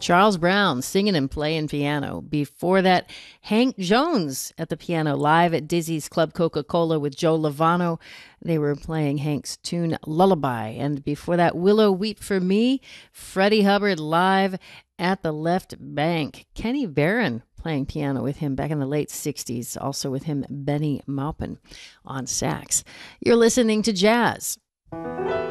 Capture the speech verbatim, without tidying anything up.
Charles Brown singing and playing piano. Before that, Hank Jones at the piano live at Dizzy's Club Coca-Cola with Joe Lovano. They were playing Hank's tune Lullaby. And before that, Willow Weep for Me, Freddie Hubbard live at the Left Bank. Kenny Barron playing piano with him back in the late sixties. Also with him, Benny Maupin on sax. You're listening to Jazz